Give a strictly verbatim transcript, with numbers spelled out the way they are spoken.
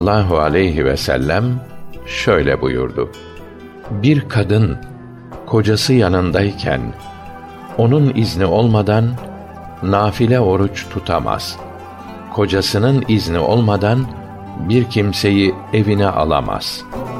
sallallahu aleyhi ve sellem şöyle buyurdu: Bir kadın kocası yanındayken onun izni olmadan nafile oruç tutamaz. Kocasının izni olmadan bir kimseyi evine alamaz.